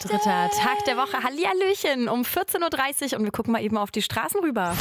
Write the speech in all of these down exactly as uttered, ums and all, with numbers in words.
Dritter Tag der Woche. Hallihallöchen um vierzehn Uhr dreißig und wir gucken mal eben auf die Straßen rüber.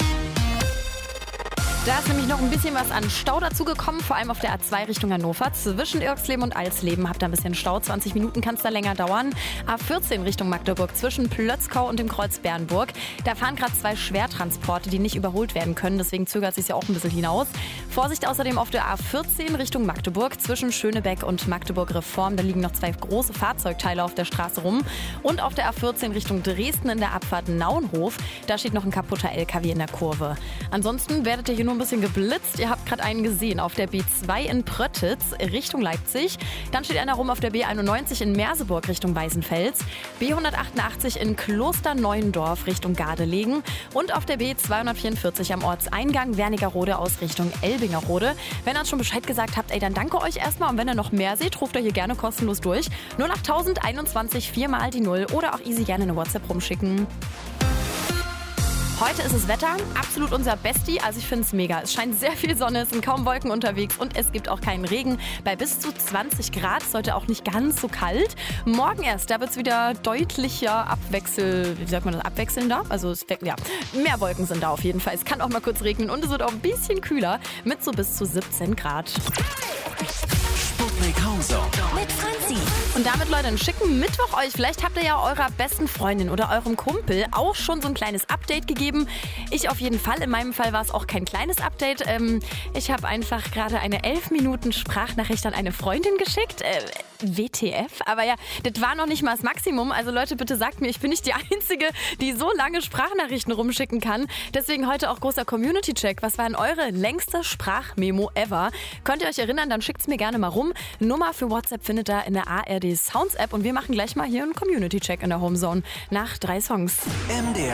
Da ist nämlich noch ein bisschen was an Stau dazugekommen, vor allem auf der A zwei Richtung Hannover. Zwischen Irxleben und Alsleben habt ihr ein bisschen Stau. zwanzig Minuten kann es da länger dauern. A vierzehn Richtung Magdeburg zwischen Plötzkau und dem Kreuz Bernburg. Da fahren gerade zwei Schwertransporte, die nicht überholt werden können. Deswegen zögert es sich ja auch ein bisschen hinaus. Vorsicht außerdem auf der A vierzehn Richtung Magdeburg zwischen Schönebeck und Magdeburg Reform. Da liegen noch zwei große Fahrzeugteile auf der Straße rum. Und auf der A vierzehn Richtung Dresden in der Abfahrt Nauenhof. Da steht noch ein kaputter L K W in der Kurve. Ansonsten werdet ihr hier nur ein bisschen geblitzt. Ihr habt gerade einen gesehen auf der B zwei in Pröttitz Richtung Leipzig. Dann steht einer rum auf der B einundneunzig in Merseburg Richtung Weißenfels. B hundertachtundachtzig in Klosterneuendorf Richtung Gardelegen. Und auf der B zweihundertvierundvierzig am Ortseingang Wernigerode aus Richtung Elbingerode. Wenn ihr uns schon Bescheid gesagt habt, ey, dann danke euch erstmal. Und wenn ihr noch mehr seht, ruft ihr hier gerne kostenlos durch. null acht einundzwanzig viermal die null oder auch easy gerne eine WhatsApp rumschicken. Heute ist das Wetter absolut unser Bestie, also ich finde es mega. Es scheint sehr viel Sonne, es sind kaum Wolken unterwegs und es gibt auch keinen Regen. Bei bis zu zwanzig Grad ist heute auch nicht ganz so kalt. Morgen erst, da wird es wieder deutlicher abwechsel, wie sagt man das, abwechselnder. Also es, ja, mehr Wolken sind da auf jeden Fall. Es kann auch mal kurz regnen und es wird auch ein bisschen kühler mit so bis zu siebzehn Grad. Sputnik Countdown mit Franzi. Und damit, Leute, einen schicken Mittwoch euch. Vielleicht habt ihr ja eurer besten Freundin oder eurem Kumpel auch schon so ein kleines Update gegeben. Ich auf jeden Fall. In meinem Fall war es auch kein kleines Update. Ähm, ich habe einfach gerade eine elf Minuten Sprachnachricht an eine Freundin geschickt. Äh, W T F. Aber ja, das war noch nicht mal das Maximum. Also Leute, bitte sagt mir, ich bin nicht die Einzige, die so lange Sprachnachrichten rumschicken kann. Deswegen heute auch großer Community-Check. Was war denn eure längste Sprachmemo ever? Könnt ihr euch erinnern? Dann schickt es mir gerne mal rum. Nummer für WhatsApp findet ihr in der A R D Sounds App und wir machen gleich mal hier einen Community-Check in der Homezone nach drei Songs. M D R